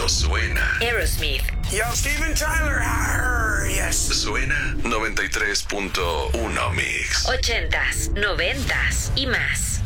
cuando suena Aerosmith. Yo, Steven Tyler. Arr, yes. Suena 93.1 Mix. 80s, 90s y más.